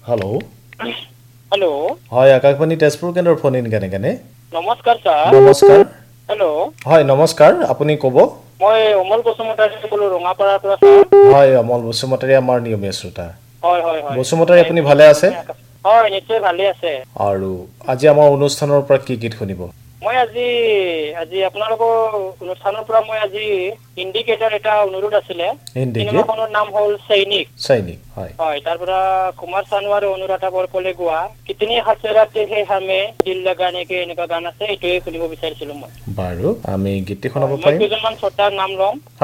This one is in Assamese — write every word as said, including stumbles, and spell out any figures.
हेलो हेलो হয় আকাশবাণী তেজপুৰ কেন্দ্ৰৰ ফোন ইন কেনে কেনে নমস্কাৰ স্যাৰ নমস্কাৰ হেল্ল' হয় নমস্কাৰ আপুনি ক'ব মই অমল বসুমতাৰী ক'লো ৰঙাপাৰাৰ পৰা স্যাৰ হয় অমল বসুমতাৰী আমাৰ নিয়মীয়া শ্ৰোতা হয় হয় হয় বসুমতাৰী আপুনি ভালে আছে হয় নিশ্চয় ভালে আছে আৰু আজি আমাৰ অনুষ্ঠানৰ পৰা কি গীত শুনিব মই আজি আজি আপোনালোকৰ অনুষ্ঠানৰ পৰা মই আজি ইণ্ডিকেটৰ এটা অনুৰোধ আছিলে চিনেমাখনৰ নাম হ'ল সৈনিক সৈনিক হয় হয় তাৰ পৰা কুমাৰ চানু আৰু অনুৰাধা বৰকলে গোৱা কিতনি হাসৰাতে হে হামে দিল লগানে কে এনেকুৱা গান আছে এইটোৱে শুনিব বিচাৰিছিলো মই বাৰু আমি গীতটি শুনাব পাৰিম মই কেইজনমান শ্ৰোতাৰ নাম ল'ম